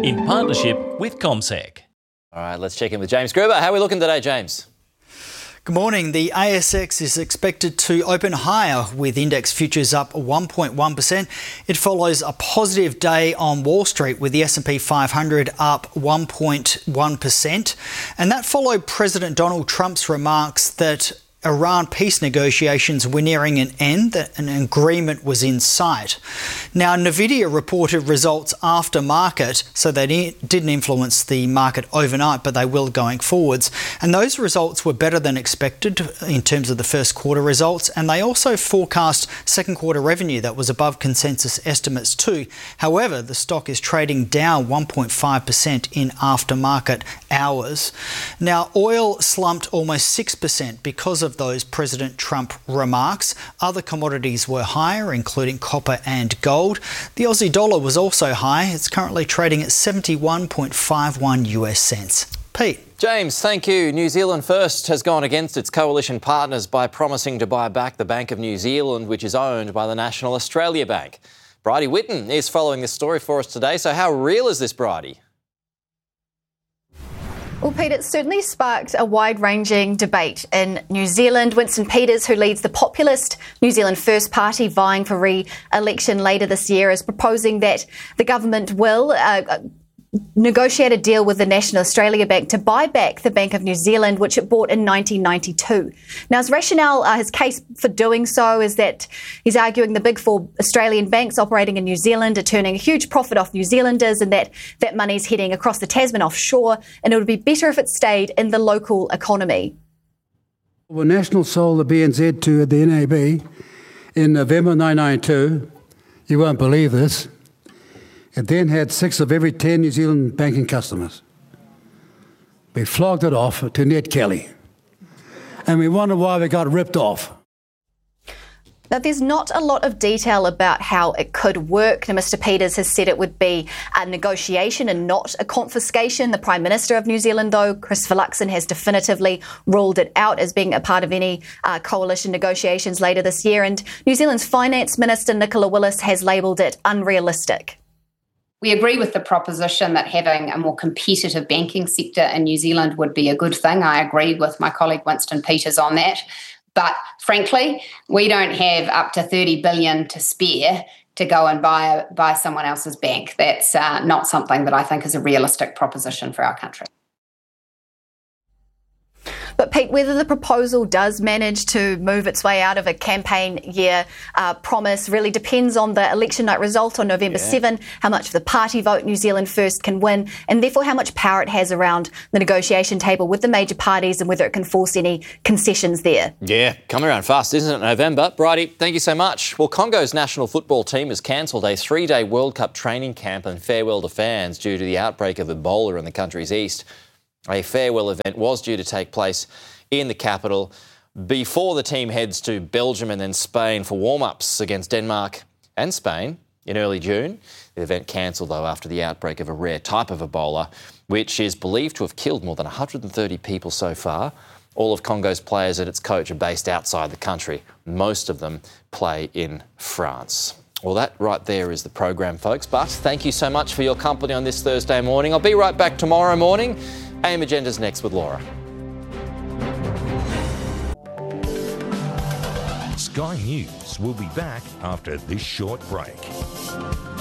in partnership with CommSec. All right, let's check in with James Gruber. How are we looking today, James? Good morning. The ASX is expected to open higher with index futures up 1.1%. It follows a positive day on Wall Street with the S&P 500 up 1.1%. And that followed President Donald Trump's remarks that Iran peace negotiations were nearing an end, that an agreement was in sight. Now, Nvidia reported results after market, so they didn't influence the market overnight, but they will going forwards. And those results were better than expected in terms of the first quarter results, and they also forecast second quarter revenue that was above consensus estimates too. However, the stock is trading down 1.5% in aftermarket hours. Now, oil slumped almost 6% because of those President Trump remarks. Other commodities were higher, including copper and gold. The Aussie dollar was also high. It's currently trading at 71.51 US cents. Pete. James, thank you. New Zealand First has gone against its coalition partners by promising to buy back the Bank of New Zealand, which is owned by the National Australia Bank. Bridie Whitten is following this story for us today. So how real is this, Bridie? Well, Pete, it certainly sparked a wide-ranging debate in New Zealand. Winston Peters, who leads the populist New Zealand First Party vying for re-election later this year, is proposing that the government will negotiate a deal with the National Australia Bank to buy back the Bank of New Zealand, which it bought in 1992. Now, his rationale, his case for doing so is that he's arguing the big four Australian banks operating in New Zealand are turning a huge profit off New Zealanders, and that money's heading across the Tasman offshore, and it would be better if it stayed in the local economy. Well, National sold the BNZ to the NAB in November 1992. You won't believe this. It then had 6 of every 10 New Zealand banking customers. We flogged it off to Ned Kelly. And we wonder why we got ripped off. Now, there's not a lot of detail about how it could work. Now, Mr Peters has said it would be a negotiation and not a confiscation. The Prime Minister of New Zealand, though, Christopher Luxon, has definitively ruled it out as being a part of any coalition negotiations later this year. And New Zealand's Finance Minister, Nicola Willis, has labelled it unrealistic. We agree with the proposition that having a more competitive banking sector in New Zealand would be a good thing. I agree with my colleague Winston Peters on that. But frankly, we don't have up to $30 billion to spare to go and buy someone else's bank. That's not something that I think is a realistic proposition for our country. But Pete, whether the proposal does manage to move its way out of a campaign year promise really depends on the election night result on November 7, how much of the party vote New Zealand First can win, and therefore how much power it has around the negotiation table with the major parties and whether it can force any concessions there. Yeah, coming around fast, isn't it, November? Bridie, thank you so much. Well, Congo's national football team has cancelled a 3-day World Cup training camp and farewell to fans due to the outbreak of Ebola in the country's east. A farewell event was due to take place in the capital before the team heads to Belgium and then Spain for warm-ups against Denmark and Spain in early June. The event cancelled, though, after the outbreak of a rare type of Ebola, which is believed to have killed more than 130 people so far. All of Congo's players and its coach are based outside the country. Most of them play in France. Well, that right there is the program, folks. But thank you so much for your company on this Thursday morning. I'll be right back tomorrow morning. AM Agenda's next with Laura. Sky News will be back after this short break.